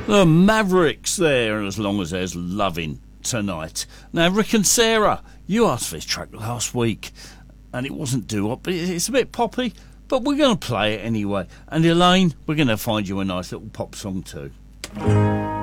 The Mavericks there, and as long as there's loving tonight. Now, Rick and Sarah, you asked for this track last week, and it wasn't doo-wop, but it's a bit poppy, but we're going to play it anyway. And Elaine, we're going to find you a nice little pop song too.